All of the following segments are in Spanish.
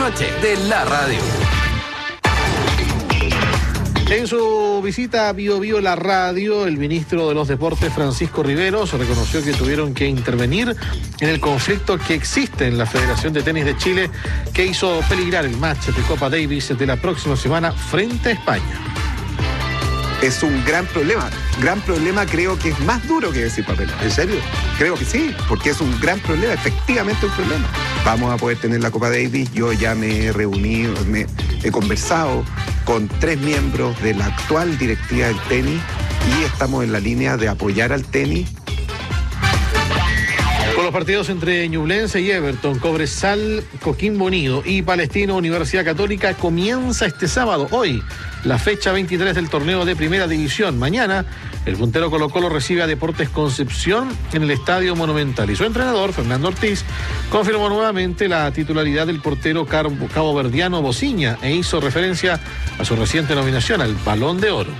noche de la radio. En su visita a Bío Bío la radio, el ministro de los Deportes, Francisco Riveros, reconoció que tuvieron que intervenir en el conflicto que existe en la Federación de Tenis de Chile, que hizo peligrar el match de Copa Davis de la próxima semana frente a España. Es un gran problema, creo que es más duro que decir papelón. ¿En serio? Creo que sí, porque es un gran problema, efectivamente un problema. Vamos a poder tener la Copa Davis, yo ya me he reunido, he conversado con 3 miembros de la actual directiva del tenis y estamos en la línea de apoyar al tenis. Con los partidos entre Ñublense y Everton, Cobresal, Coquimbo Unido y Palestino Universidad Católica comienza este sábado, hoy, la fecha 23 del torneo de Primera División. Mañana, el puntero Colo-Colo recibe a Deportes Concepción en el Estadio Monumental. Y su entrenador, Fernando Ortiz, confirmó nuevamente la titularidad del portero caboverdiano Bociña e hizo referencia a su reciente nominación al Balón de Oro.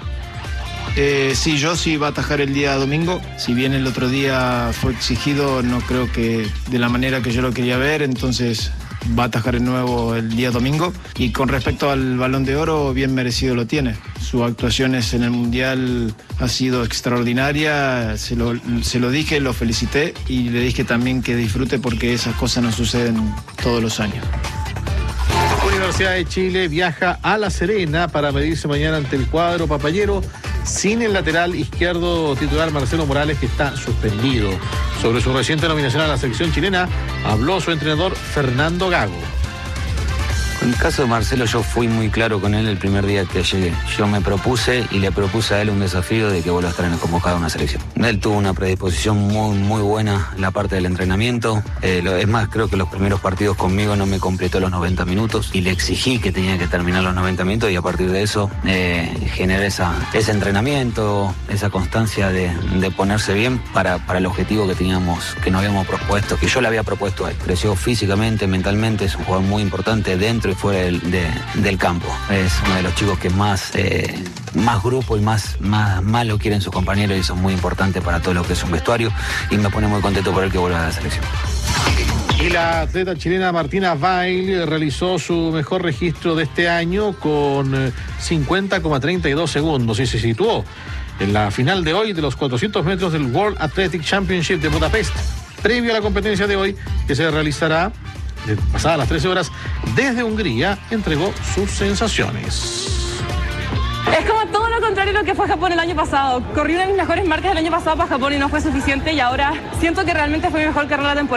Sí, Josi va a atajar el día domingo. Si bien el otro día fue exigido, no creo que de la manera que yo lo quería ver, entonces va a atajar de nuevo el día domingo. Y con respecto al Balón de Oro, bien merecido lo tiene. Sus actuaciones en el Mundial ha sido extraordinaria. Se lo dije, lo felicité y le dije también que disfrute porque esas cosas no suceden todos los años. Universidad de Chile viaja a La Serena para medirse mañana ante el cuadro papayero, sin el lateral izquierdo titular Marcelo Morales, que está suspendido. Sobre su reciente nominación a la selección chilena, habló su entrenador Fernando Gago. En el caso de Marcelo, yo fui muy claro con él el primer día que llegué. Yo me propuse y le propuse a él un desafío de que vuelva a estar en el convocado de una selección. Él tuvo una predisposición muy buena en la parte del entrenamiento. Es más, creo que los primeros partidos conmigo no me completó los 90 minutos y le exigí que tenía que terminar los 90 minutos y a partir de eso generé ese entrenamiento, esa constancia de ponerse bien para el objetivo que nos habíamos propuesto, que yo le había propuesto a él. Creció físicamente, mentalmente, es un jugador muy importante dentro y fuera del campo. Es uno de los chicos que más grupo y más lo quieren sus compañeros y eso es muy importante para todo lo que es un vestuario y me pone muy contento por él que vuelva a la selección. Y la atleta chilena Martina Weil realizó su mejor registro de este año con 50,32 segundos y se situó en la final de hoy de los 400 metros del World Athletic Championship de Budapest, previo a la competencia de hoy que se realizará pasadas las 13 horas desde Hungría. Entregó sus sensaciones. Es como todo lo contrario a lo que fue Japón el año pasado. Corrí una de mis mejores marcas del año pasado para Japón y no fue suficiente y ahora siento que realmente fue mi mejor carrera de la temporada.